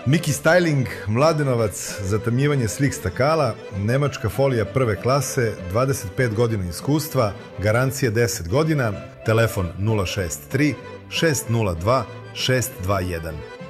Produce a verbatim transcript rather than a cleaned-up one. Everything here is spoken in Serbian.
Miki Styling, Mladenovac, zatamnjivanje slik stakala, nemačka folija prve klase, dvadeset pet godina iskustva, garancije deset godina, telefon nula šest tri šest nula dva šest dva jedan.